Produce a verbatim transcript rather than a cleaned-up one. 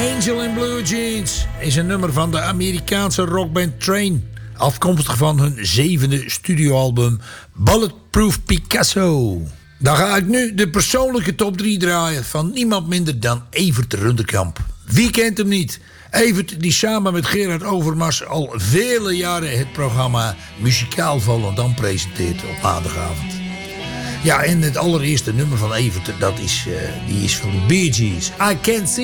Angel in Blue Jeans is een nummer van de Amerikaanse rockband Train. Afkomstig van hun zevende studioalbum Bulletproof Picasso. Dan ga ik nu de persoonlijke top drie draaien van niemand minder dan Evert Rundekamp. Wie kent hem niet? Evert die samen met Gerard Overmars al vele jaren het programma Muzikaal Volendam presenteert op maandagavond. Ja, en het allereerste nummer van Evert, dat is, uh, die is van de Bee Gees. I Can't See